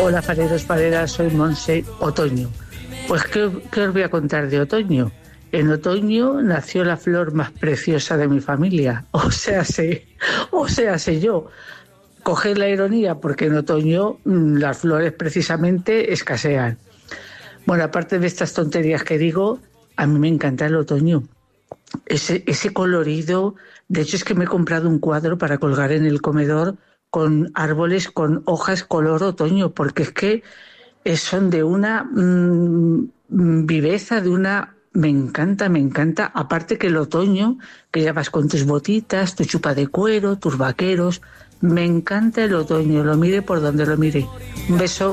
Hola fareros, fareras, soy Monse. Otoño. Pues ¿qué os voy a contar de otoño? En otoño nació la flor más preciosa de mi familia, o sea sé yo. Coged la ironía porque en otoño las flores precisamente escasean. Bueno, aparte de estas tonterías que digo, a mí me encanta el otoño. Ese colorido, de hecho es que me he comprado un cuadro para colgar en el comedor con árboles con hojas color otoño, porque es que son de una viveza, de una... Me encanta, me encanta. Aparte que el otoño, que ya vas con tus botitas, tu chupa de cuero, tus vaqueros. Me encanta el otoño, lo mire por donde lo mire. Un beso.